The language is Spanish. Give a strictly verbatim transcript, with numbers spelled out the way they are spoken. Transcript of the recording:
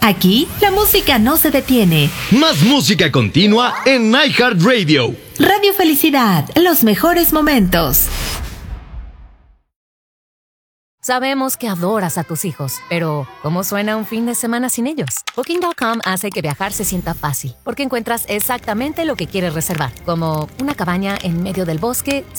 Aquí, la música no se detiene. Más música continua en iHeartRadio. Radio Felicidad, los mejores momentos. Sabemos que adoras a tus hijos, pero ¿cómo suena un fin de semana sin ellos? Booking punto com hace que viajar se sienta fácil, porque encuentras exactamente lo que quieres reservar, como una cabaña en medio del bosque,